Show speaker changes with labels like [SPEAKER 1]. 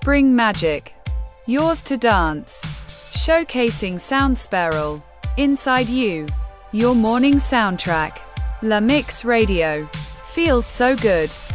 [SPEAKER 1] Spring Magic. Yours to dance. Showcasing Sound Spiral. Inside You. Your morning soundtrack. La Mix Radio. Feels so good.